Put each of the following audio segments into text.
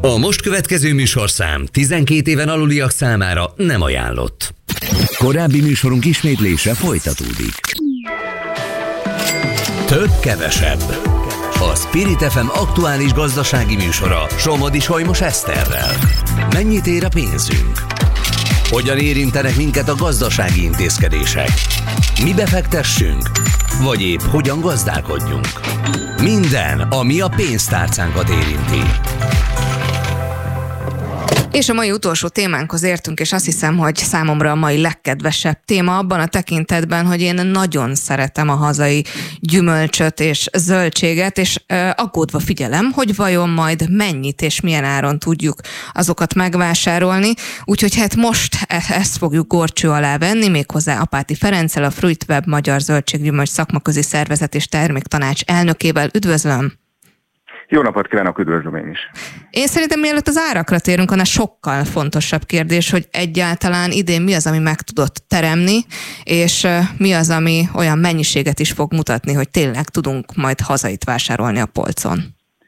A most következő műsorszám 12 éven aluliak számára nem ajánlott. Korábbi műsorunk ismétlése folytatódik. Több-kevesebb. A Spirit FM aktuális gazdasági műsora Somodi Solymos Eszterrel. Mennyit ér a pénzünk? Hogyan érintenek minket a gazdasági intézkedések? Mi befektessünk? Vagy épp hogyan gazdálkodjunk? Minden, ami a pénztárcánkat érinti. És a mai utolsó témánkhoz értünk, és azt hiszem, hogy számomra a mai legkedvesebb téma abban a tekintetben, hogy én nagyon szeretem a hazai gyümölcsöt és zöldséget, és aggódva figyelem, hogy vajon majd mennyit és milyen áron tudjuk azokat megvásárolni. Úgyhogy hát most ezt fogjuk górcső alá venni, méghozzá Apáti Ferenccel, a Fruitweb Magyar Zöldséggyümölcs Szakmaközi Szervezet és Terméktanács elnökével. Üdvözlöm! Jó napot kívánok, üdvözlöm én is. Én szerintem mielőtt az árakra térünk, annál sokkal fontosabb kérdés, hogy egyáltalán idén mi az, ami meg tudott teremni, és mi az, ami olyan mennyiséget is fog mutatni, hogy tényleg tudunk majd hazait vásárolni a polcon.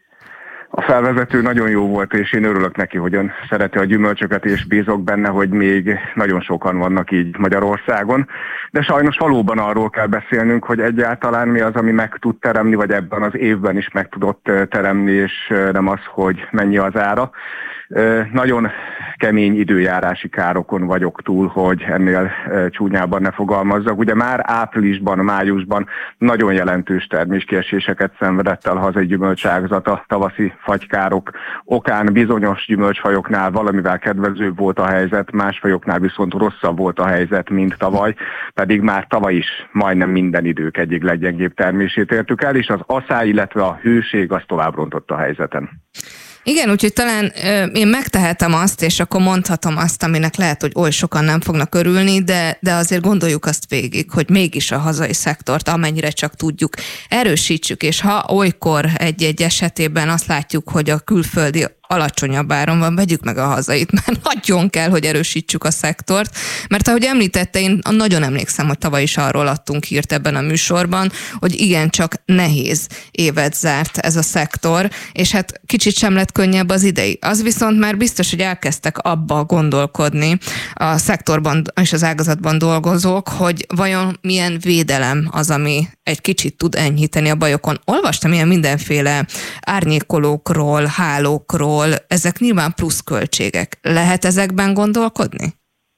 A felvezető nagyon jó volt, és én örülök neki, hogy ön szereti a gyümölcsöket, és bízok benne, hogy még nagyon sokan vannak így Magyarországon. De sajnos valóban arról kell beszélnünk, hogy egyáltalán mi az, ami meg tud teremni, vagy ebben az évben is meg tudott teremni, és nem az, hogy mennyi az ára. Nagyon kemény időjárási károkon vagyok túl, hogy ennél csúnyában ne fogalmazzak. Ugye már áprilisban, májusban nagyon jelentős terméskieséseket szenvedett el a hazai gyümölcságazat a tavaszi fagykárok okán. Bizonyos gyümölcsfajoknál valamivel kedvezőbb volt a helyzet, más fajoknál viszont rosszabb volt a helyzet, mint tavaly, pedig már tavaly is majdnem minden idők egyik leggyengébb termését értük el, és az aszály, illetve a hőség az tovább rontott a helyzeten. Igen, úgyhogy talán én megtehetem azt, és akkor mondhatom azt, aminek lehet, hogy oly sokan nem fognak örülni, de azért gondoljuk azt végig, hogy mégis a hazai szektort, amennyire csak tudjuk, erősítsük, és ha olykor egy-egy esetében azt látjuk, hogy a külföldi alacsonyabb áron van, vegyük meg a hazait, mert nagyon kell, hogy erősítsük a szektort, mert ahogy említette, én nagyon emlékszem, hogy tavaly is arról adtunk hírt ebben a műsorban, hogy igencsak nehéz évet zárt ez a szektor, és hát kicsit sem lett könnyebb az idei. Az viszont már biztos, hogy elkezdtek abba gondolkodni a szektorban és az ágazatban dolgozók, hogy vajon milyen védelem az, ami egy kicsit tud enyhíteni a bajokon. Olvastam ilyen mindenféle árnyékolókról, hálókról, ezek nyilván pluszköltségek. Lehet ezekben gondolkodni?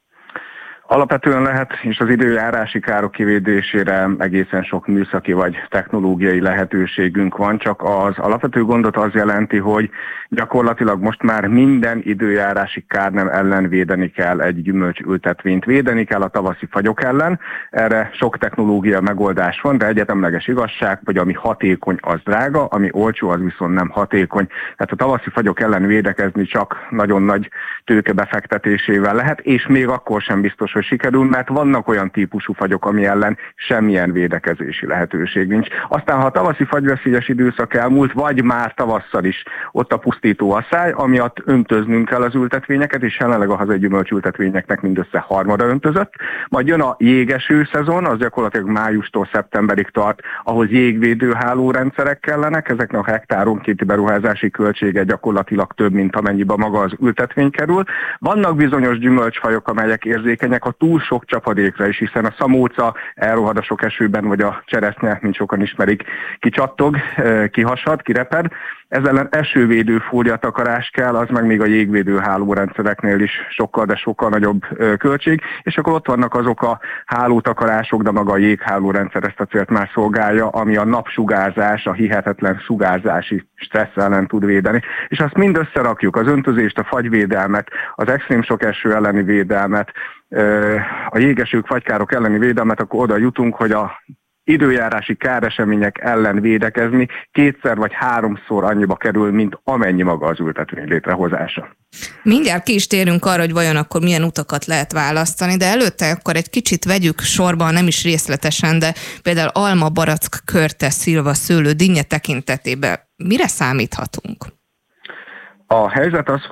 Alapvetően lehet, és az időjárási károk kivédésére egészen sok műszaki vagy technológiai lehetőségünk van, csak az alapvető gondot az jelenti, hogy gyakorlatilag most már minden időjárási kárnem ellen védeni kell egy gyümölcsültetvényt. Védeni kell a tavaszi fagyok ellen, erre sok technológia megoldás van, de egyetemleges igazság, hogy ami hatékony, az drága, ami olcsó, az viszont nem hatékony. Tehát a tavaszi fagyok ellen védekezni csak nagyon nagy tőke befektetésével lehet, és még akkor sem biztos, hogy sikerül, mert vannak olyan típusú fagyok, ami ellen semmilyen védekezési lehetőség nincs. Aztán, ha a tavaszi fagyveszélyes időszak elmúlt, vagy már tavasszal is ott a pusztító aszály, amiatt öntöznünk kell az ültetvényeket, és jelenleg a hazai gyümölcsültetvényeknek mindössze harmada öntözött. Majd jön a jégeső szezon, az gyakorlatilag májustól szeptemberig tart, ahhoz jégvédőhálórendszerek kellenek, ezeknek a hektáronkénti beruházási költsége gyakorlatilag több, mint amennyibe maga az ültetvény kerül. Vannak bizonyos gyümölcsfajok, amelyek érzékenyek a túl sok csapadékra is, hiszen a szamóca elrohad a sok esőben, vagy a cseresznye, mint sokan ismerik, kicsattog, kihasad, kireped. Ez ellen esővédő fóliatakarás kell, az meg még a jégvédő hálórendszereknél is sokkal, de sokkal nagyobb költség, és akkor ott vannak azok a hálótakarások, de maga a jéghálórendszer ezt a célt már szolgálja, ami a napsugárzás, a hihetetlen sugárzási stressz ellen tud védeni. És azt mind összerakjuk, az öntözést, a fagyvédelmet, az extrém sok eső elleni védelmet, a jégesők, fagykárok elleni védelmet, akkor oda jutunk, hogy a időjárási káresemények ellen védekezni 2-szer vagy 3-szor annyiba kerül, mint amennyi maga az ültetvény létrehozása. Mindjárt ki is térünk arra, hogy vajon akkor milyen utakat lehet választani, de előtte akkor egy kicsit vegyük sorba, nem is részletesen, de például alma, barack, körte, szilva, szőlő, dinnye tekintetében mire számíthatunk? A helyzet az,